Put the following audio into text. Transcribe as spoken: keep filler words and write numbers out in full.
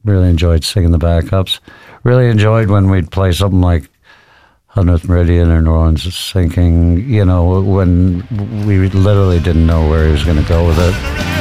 really enjoyed singing the backups. Really enjoyed when we'd play something like hundredth Meridian or New Orleans is Sinking, you know, when we literally didn't know where he was going to go with it.